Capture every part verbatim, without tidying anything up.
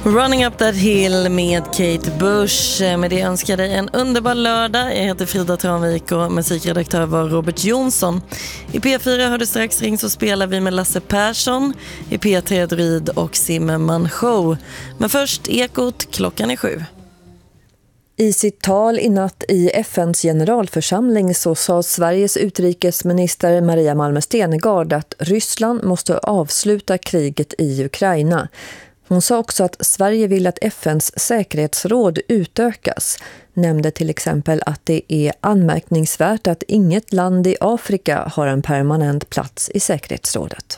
Running Up That Hill med Kate Bush. Med det önskar dig en underbar lördag. Jag heter Frida Tranvik och musikredaktör var Robert Jonsson. I P fyra har du strax ring så spelar vi med Lasse Persson. I P tre Druid och Zimmerman Show. Men först Ekot, klockan är sju. I sitt tal i natt i F N:s generalförsamling så sa Sveriges utrikesminister Maria Malmer Stenergard att Ryssland måste avsluta kriget i Ukraina. Hon sa också att Sverige vill att F N:s säkerhetsråd utökas. Nämnde till exempel att det är anmärkningsvärt att inget land i Afrika har en permanent plats i säkerhetsrådet.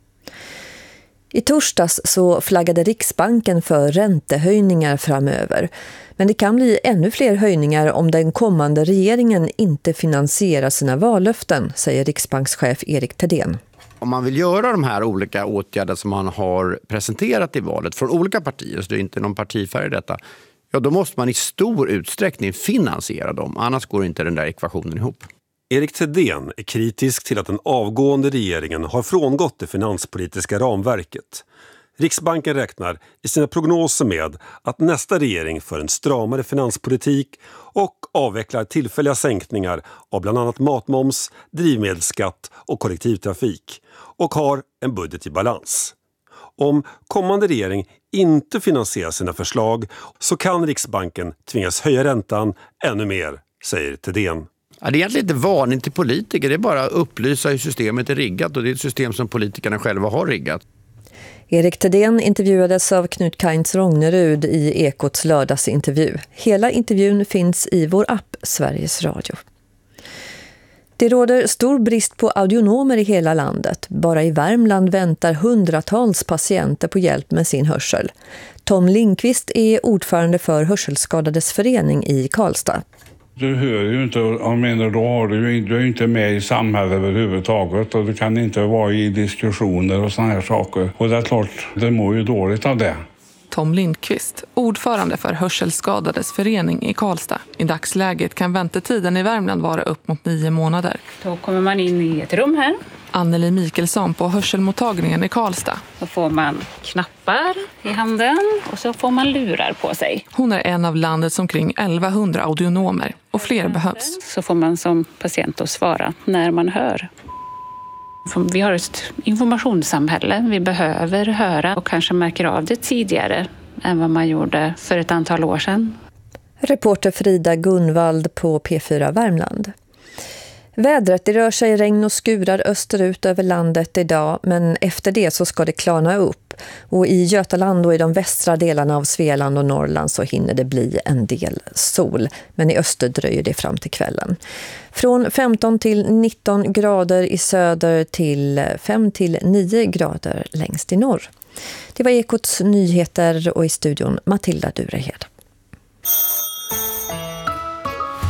I torsdags så flaggade Riksbanken för räntehöjningar framöver. Men det kan bli ännu fler höjningar om den kommande regeringen inte finansierar sina vallöften, säger Riksbankschef Erik Thedéen. Om man vill göra de här olika åtgärder som man har presenterat i valet från olika partier, så det är inte någon partifärg i detta, ja då måste man i stor utsträckning finansiera dem, annars går inte den där ekvationen ihop. Erik Thedéen är kritisk till att den avgående regeringen har frångått det finanspolitiska ramverket. Riksbanken räknar i sina prognoser med att nästa regering för en stramare finanspolitik och avvecklar tillfälliga sänkningar av bland annat matmoms, drivmedelsskatt och kollektivtrafik och har en budget i balans. Om kommande regering inte finansierar sina förslag så kan Riksbanken tvingas höja räntan ännu mer, säger Thedéen. Ja, det är egentligen inte varning till politiker, det är bara att upplysa hur systemet är riggat och det är ett system som politikerna själva har riggat. Erik Thedéen intervjuades av Knut Kainz Rognerud i Ekots lördagsintervju. Hela intervjun finns i vår app Sveriges Radio. Det råder stor brist på audionomer i hela landet. Bara i Värmland väntar hundratals patienter på hjälp med sin hörsel. Tom Lindqvist är ordförande för Hörselskadades förening i Karlstad. Du hör ju inte, jag menar då har du, du är ju inte med i samhället överhuvudtaget och du kan inte vara i diskussioner och såna här saker. Och det är klart, det mår ju dåligt av det. Tom Lindqvist, ordförande för Hörselskadades förening i Karlstad. I dagsläget kan väntetiden i Värmland vara upp mot nio månader. Då kommer man in i ett rum här. Anneli Mikelsson på hörselmottagningen i Karlstad. Då får man knappar i handen och så får man lurar på sig. Hon är en av landets omkring elvahundra audionomer och fler behövs. Så får man som patient att svara när man hör. Vi har ett informationssamhälle. Vi behöver höra och kanske märker av det tidigare än vad man gjorde för ett antal år sedan. Reporter Frida Gunvald på P fyra Värmland. Vädret, det rör sig regn och skurar österut över landet idag, men efter det så ska det klarna upp. Och i Götaland och i de västra delarna av Svealand och Norrland så hinner det bli en del sol. Men i öster dröjer det fram till kvällen. Från femton till nitton grader i söder till fem till nio grader längst i norr. Det var Ekots nyheter och i studion Matilda Durehed.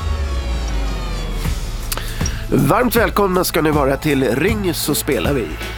Varmt välkomna ska ni vara till Ring så spelar vi.